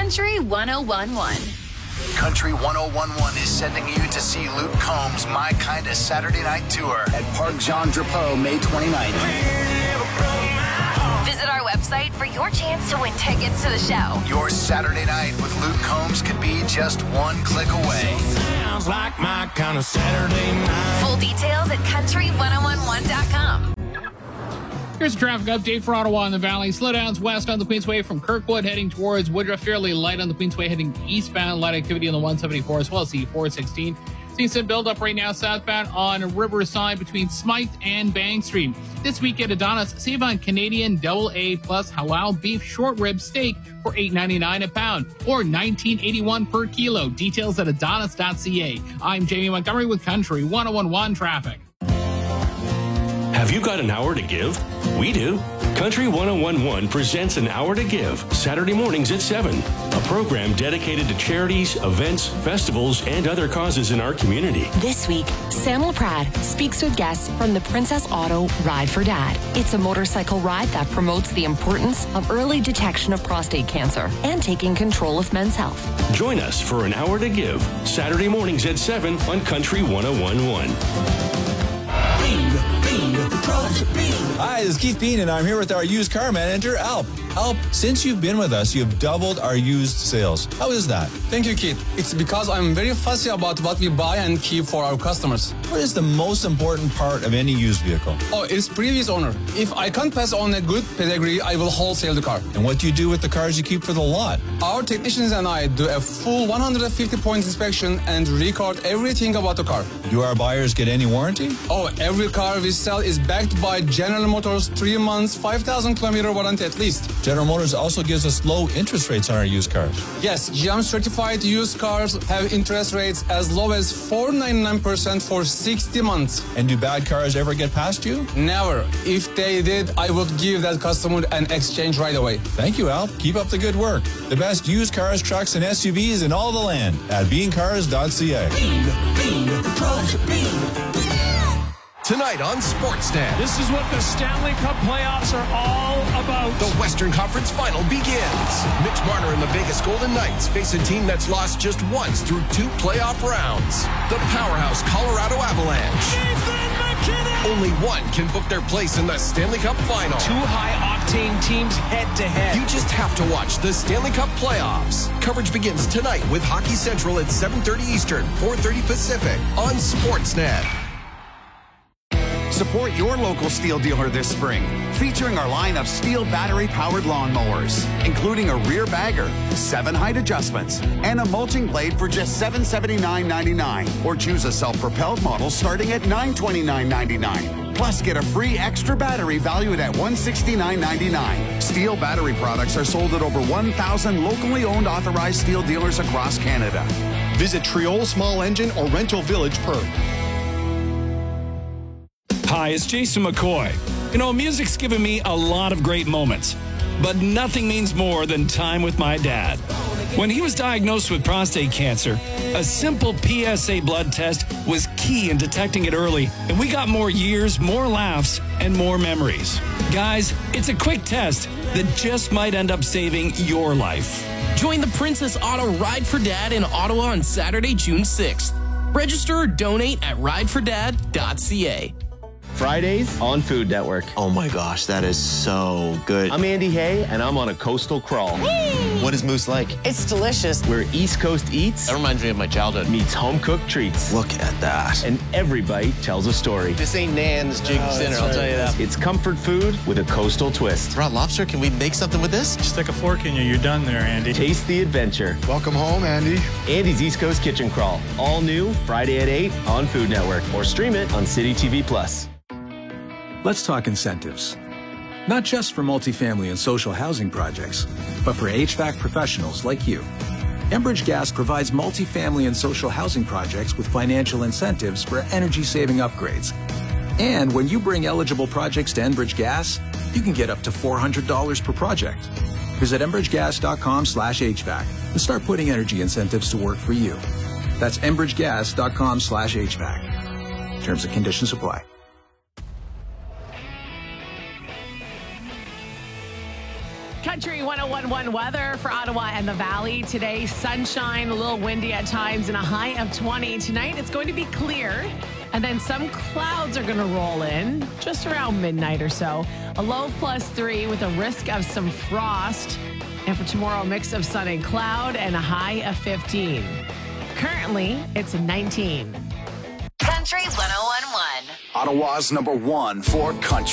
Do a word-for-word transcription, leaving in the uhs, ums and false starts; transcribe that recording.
Country one oh one point one. Country one oh one point one is sending you to see Luke Combs' My Kinda Saturday Night Tour at Parc Jean Drapeau, May twenty-ninth. Visit our website for your chance to win tickets to the show. Your Saturday night with Luke Combs could be just one click away. Sounds like my kind of Saturday night. Full details at country one oh one one dot com. Here's a traffic update for Ottawa and the Valley. Slowdowns west on the Queensway from Kirkwood heading towards Woodruff. Fairly light on the Queensway heading eastbound. Light activity on the one seventy-four as well as the four sixteen. Seeing some build up right now southbound on Riverside between Smythe and Bank Street. This week at Adonis, save on Canadian Double A Plus Halal Beef Short Rib Steak for eight ninety-nine a pound or nineteen eighty-one per kilo. Details at adonis dot c a. I'm Jamie Montgomery with Country one oh one point one traffic. Have you got an hour to give? We do. Country one oh one point one presents An Hour to Give, Saturday mornings at seven. A program dedicated to charities, events, festivals, and other causes in our community. This week, Sam LaPrade speaks with guests from the Princess Auto Ride for Dad. It's a motorcycle ride that promotes the importance of early detection of prostate cancer and taking control of men's health. Join us for An Hour to Give, Saturday mornings at seven on Country one oh one point one. Hi, this is Keith Bean, and I'm here with our used car manager, Alp. Alp, since you've been with us, you've doubled our used sales. How is that? Thank you, Keith. It's because I'm very fussy about what we buy and keep for our customers. What is the most important part of any used vehicle? Oh, it's previous owner. If I can't pass on a good pedigree, I will wholesale the car. And what do you do with the cars you keep for the lot? Our technicians and I do a full one hundred fifty points inspection and record everything about the car. Do our buyers get any warranty? Oh, every car we sell is backed by General Motors three months, five thousand kilometer warranty at least. General Motors also gives us low interest rates on our used cars. Yes, G M certified used cars have interest rates as low as four point nine nine percent for sixty months. And do bad cars ever get past you? Never. If they did, I would give that customer an exchange right away. Thank you, Al. Keep up the good work. The best used cars, trucks, and S U Vs in all the land at bean cars dot c a. Bean, bean, bean. Tonight on Sportsnet. This is what the Stanley Cup playoffs are all about. The Western Conference Final begins. Mitch Marner and the Vegas Golden Knights face a team that's lost just once through two playoff rounds. The powerhouse Colorado Avalanche. Nathan MacKinnon! Only one can book their place in the Stanley Cup Final. Two high-octane teams head-to-head. You just have to watch the Stanley Cup playoffs. Coverage begins tonight with Hockey Central at seven thirty Eastern, four thirty Pacific on Sportsnet. Support your local Steel dealer this spring, featuring our line of Steel battery-powered lawnmowers, including a rear bagger, seven height adjustments, and a mulching blade for just seven hundred seventy-nine ninety-nine. Or choose a self-propelled model starting at nine hundred twenty-nine ninety-nine. Plus, get a free extra battery valued at one hundred sixty-nine ninety-nine. Steel battery products are sold at over one thousand locally owned authorized Steel dealers across Canada. Visit Triol Small Engine or Rental Village Perth. Hi, it's Jason McCoy. You know, music's given me a lot of great moments, but nothing means more than time with my dad. When he was diagnosed with prostate cancer, a simple P S A blood test was key in detecting it early, and we got more years, more laughs, and more memories. Guys, it's a quick test that just might end up saving your life. Join the Princess Auto Ride for Dad in Ottawa on Saturday, June sixth. Register or donate at ride for dad dot c a. Fridays on Food Network. Oh my gosh, that is so good. I'm Andy Hay, and I'm on a coastal crawl. Whee! What is Moose like? It's delicious. Where East Coast eats. That reminds me of my childhood. Meets home-cooked treats. Look at that. And every bite tells a story. This ain't Nan's Jig oh, Dinner, I'll right. tell you that. It's comfort food with a coastal twist. Raw lobster, can we make something with this? Stick a fork in you, you're done there, Andy. Taste the adventure. Welcome home, Andy. Andy's East Coast Kitchen Crawl. All new Friday at eight on Food Network. Or stream it on City T V Plus. Let's talk incentives. Not just for multifamily and social housing projects, but for H V A C professionals like you. Enbridge Gas provides multifamily and social housing projects with financial incentives for energy-saving upgrades. And when you bring eligible projects to Enbridge Gas, you can get up to four hundred dollars per project. Visit enbridge gas dot com slash H V A C and start putting energy incentives to work for you. That's enbridge gas dot com slash H V A C. Terms and conditions apply. Country one oh one one weather for Ottawa and the Valley. Today, sunshine, a little windy at times, and a high of twenty. Tonight, it's going to be clear, and then some clouds are going to roll in just around midnight or so. A low of plus three with a risk of some frost. And for tomorrow, a mix of sun and cloud and a high of fifteen. Currently, it's nineteen. Country one oh one one. Ottawa's number one for country.